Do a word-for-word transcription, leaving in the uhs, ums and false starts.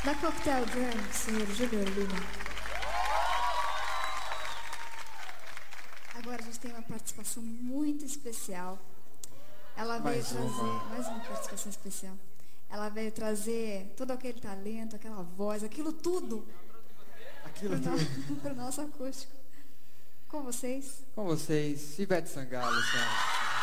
Da Cocktail Drum, senhor Júnior Lima. Agora a gente tem uma participação muito especial. Ela veio Mais trazer uma. mais uma participação especial. Ela veio trazer todo aquele talento, aquela voz, aquilo tudo Aquilo para tudo. o nosso acústico. Com vocês. Com vocês, Ivete Sangalo, senhora.